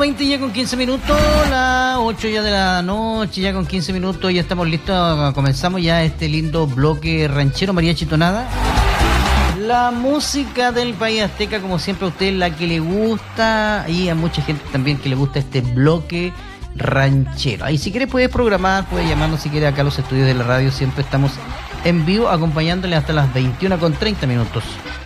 20 ya con 15 minutos, las 8 ya de la noche, ya con 15 minutos, ya estamos listos, comenzamos ya este lindo bloque ranchero, mariachi tonada. La música del país azteca, como siempre a usted la que le gusta, y a mucha gente también que le gusta este bloque ranchero. Ahí si quiere puede programar, puede llamarnos si quiere acá a los estudios de la radio, siempre estamos en vivo acompañándole hasta las 21 con 30 minutos.